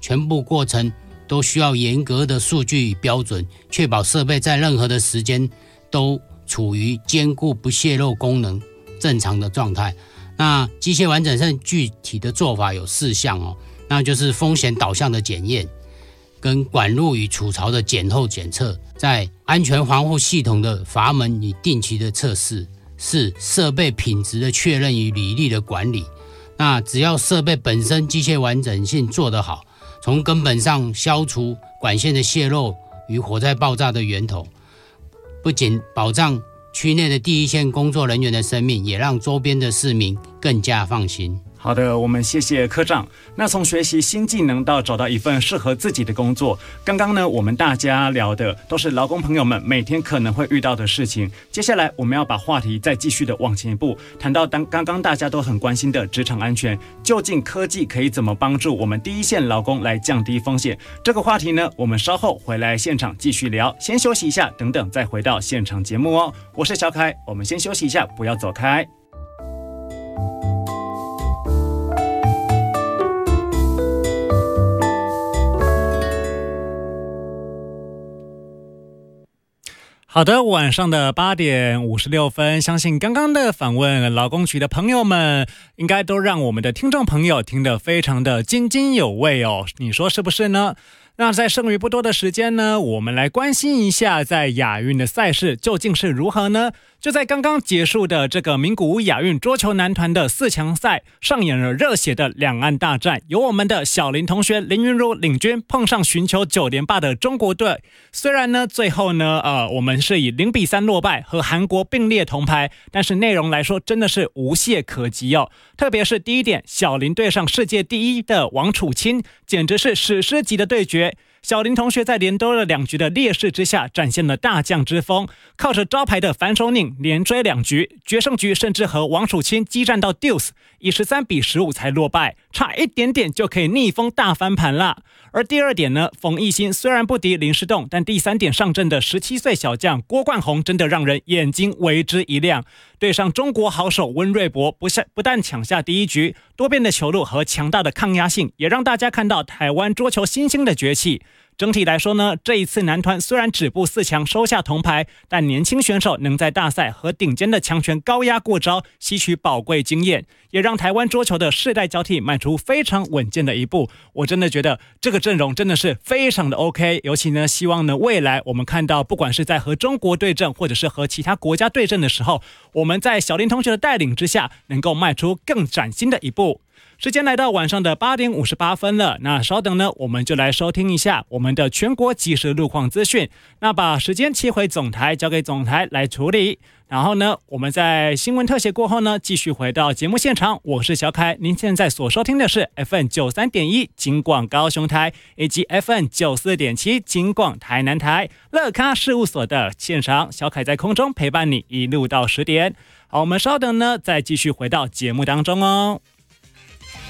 全部过程都需要严格的数据标准，确保设备在任何的时间都处于坚固不泄漏功能正常的状态。那机械完整性具体的做法有4项那就是风险导向的检验，跟管路与储槽的检后检测，在安全防护系统的阀门与定期的测试，4设备品质的确认与履历的管理。那只要设备本身机械完整性做得好，从根本上消除管线的泄漏与火灾爆炸的源头，不仅保障区内的第一线工作人员的生命，也让周边的市民更加放心。 好的，我们谢谢科长。那从学习新技能到找到一份适合自己的工作，刚刚呢，我们大家聊的都是劳工朋友们每天可能会遇到的事情。接下来我们要把话题再继续的往前一步，谈到刚刚大家都很关心的职场安全，究竟科技可以怎么帮助我们第一线劳工来降低风险？这个话题呢，我们稍后回来现场继续聊。先休息一下，等等再回到现场节目哦。我是小凯，我们先休息一下，不要走开。好的，晚上的8点56分，相信刚刚的访问劳工局的朋友们，应该都让我们的听众朋友听得非常的津津有味哦，你说是不是呢？那在剩余不多的时间呢，我们来关心一下在亚运的赛事究竟是如何呢？就在刚刚结束的这个名古屋亚运桌球男团的4强赛，上演了热血的两岸大战，由我们的小林同学林昀儒领军碰上寻求9连霸的中国队。虽然呢最后呢我们是以0-3落败，和韩国并列铜牌，但是内容来说真的是无懈可击哦。特别是第一点，小林对上世界第一的王楚钦，简直是史诗级的对决。小林同学在连兜了2局的劣势之下，展现了大将之风，靠着招牌的反手拧连追2局，决胜局甚至和王楚钦激战到 deuce， 以13-15才落败，差一点点就可以逆风大翻盘啦。而第二点呢，冯奕欣虽然不敌林诗栋，但第3点上阵的17岁小将郭冠宏真的让人眼睛为之一亮。对上中国好手温瑞博，不但抢下第1局，多变的球路和强大的抗压性，也让大家看到台湾桌球新星的崛起。整体来说呢，这一次男团虽然止步4强收下铜牌，但年轻选手能在大赛和顶尖的强权高压过招，吸取宝贵经验，也让台湾桌球的世代交替迈出非常稳健的一步。我真的觉得这个阵容真的是非常的 OK， 尤其呢，希望呢未来我们看到不管是在和中国对阵，或者是和其他国家对阵的时候，我们在小林同学的带领之下，能够迈出更崭新的一步。时间来到晚上的8点58分了，那稍等呢，我们就来收听一下我们的全国即时路况资讯。那把时间切回总台，交给总台来处理。然后呢，我们在新闻特写过后呢，继续回到节目现场。我是小凯，您现在所收听的是 FM93.1 金广高雄台，以及 FM94.7 金广台南台乐咖事务所的现场。小凯在空中陪伴你一路到10点。好，我们稍等呢，再继续回到节目当中哦。